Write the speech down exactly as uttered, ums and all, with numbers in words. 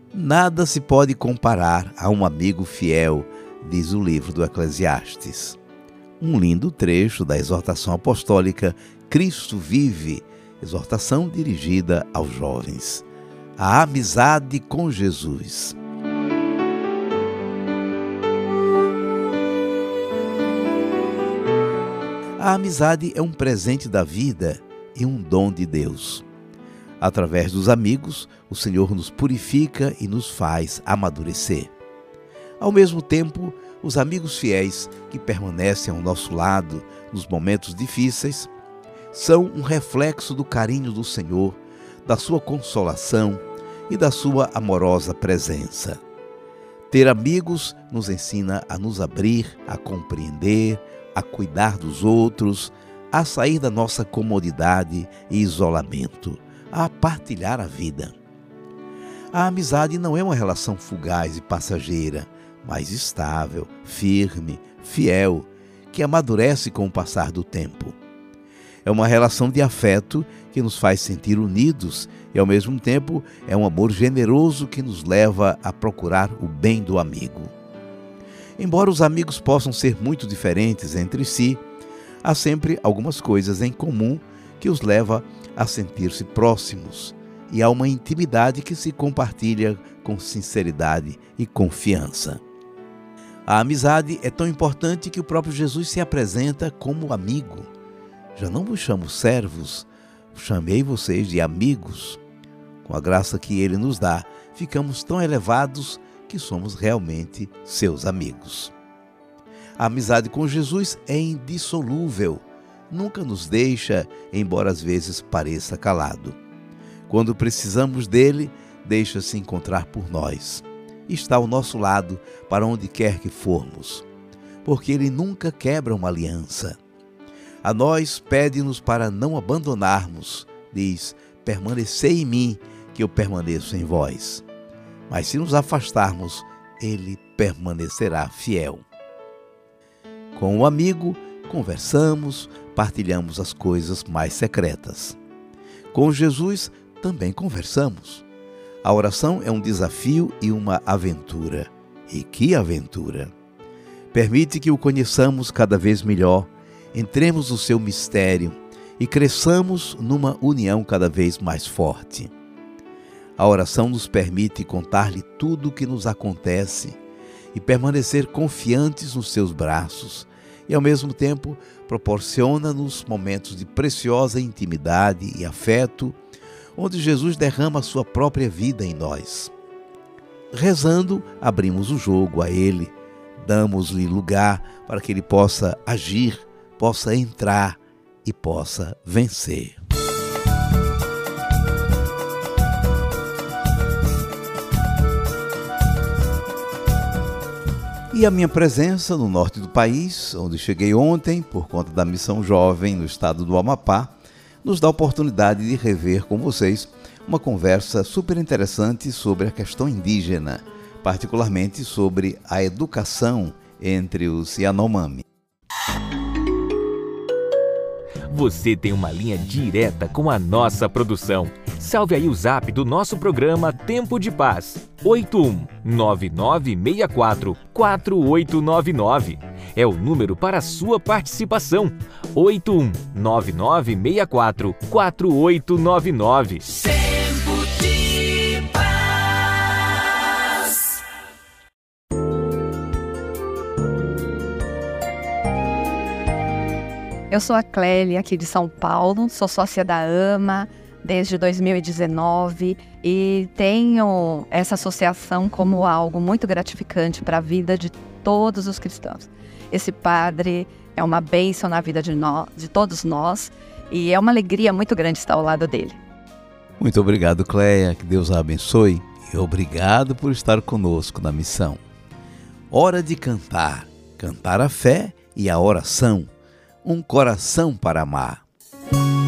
Nada se pode comparar a um amigo fiel, diz o livro do Eclesiastes. Um lindo trecho da exortação apostólica Cristo Vive, exortação dirigida aos jovens. A amizade com Jesus. A amizade é um presente da vida e um dom de Deus. Através dos amigos, o Senhor nos purifica e nos faz amadurecer. Ao mesmo tempo, os amigos fiéis que permanecem ao nosso lado nos momentos difíceis são um reflexo do carinho do Senhor, da sua consolação e da sua amorosa presença. Ter amigos nos ensina a nos abrir, a compreender, a cuidar dos outros, a sair da nossa comodidade e isolamento, a partilhar a vida. A amizade não é uma relação fugaz e passageira, mas estável, firme, fiel, que amadurece com o passar do tempo. É uma relação de afeto que nos faz sentir unidos e, ao mesmo tempo, é um amor generoso que nos leva a procurar o bem do amigo. Embora os amigos possam ser muito diferentes entre si, há sempre algumas coisas em comum que os leva a sentir-se próximos, e há uma intimidade que se compartilha com sinceridade e confiança. A amizade é tão importante que o próprio Jesus se apresenta como amigo. Já não vos chamo servos, chamei vocês de amigos. Com a graça que Ele nos dá, ficamos tão elevados que somos realmente seus amigos. A amizade com Jesus é indissolúvel, nunca nos deixa, embora às vezes pareça calado. Quando precisamos dele, deixa-se encontrar por nós. Está ao nosso lado para onde quer que formos, porque ele nunca quebra uma aliança. A nós pede-nos para não abandonarmos, diz, permanecei em mim, que eu permaneço em vós. Mas se nos afastarmos, ele permanecerá fiel. Com o amigo, conversamos, partilhamos as coisas mais secretas. Com Jesus, também conversamos. A oração é um desafio e uma aventura. E que aventura! Permite que o conheçamos cada vez melhor, entremos no seu mistério e cresçamos numa união cada vez mais forte. A oração nos permite contar-lhe tudo o que nos acontece e permanecer confiantes nos seus braços, e ao mesmo tempo proporciona-nos momentos de preciosa intimidade e afeto, onde Jesus derrama a sua própria vida em nós. Rezando, abrimos o jogo a Ele, damos-lhe lugar para que Ele possa agir, possa entrar e possa vencer. E a minha presença no norte do país, onde cheguei ontem por conta da Missão Jovem no estado do Amapá, nos dá a oportunidade de rever com vocês uma conversa super interessante sobre a questão indígena, particularmente sobre a educação entre os Yanomami. Você tem uma linha direta com a nossa produção. Salve aí o zap do nosso programa Tempo de Paz, oito um nove nove seis quatro quatro oito nove nove. É o número para a sua participação, oito um nove nove seis quatro quatro oito nove nove. Tempo de Paz. Eu sou a Clélia, aqui de São Paulo, sou sócia da AMA desde dois mil e dezenove e tenho essa associação como algo muito gratificante para a vida de todos os cristãos. Esse padre é uma bênção na vida de, nós, de todos nós e é uma alegria muito grande estar ao lado dele. Muito obrigado, Cléia, que Deus a abençoe e obrigado por estar conosco na missão. Hora de cantar, cantar a fé e a oração. Um coração para amar.